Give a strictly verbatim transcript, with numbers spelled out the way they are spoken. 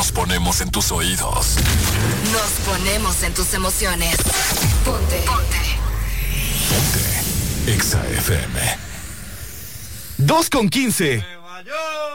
Nos ponemos en tus oídos. Nos ponemos en tus emociones. Ponte. Ponte. Ponte. Exa F M. dos con quince.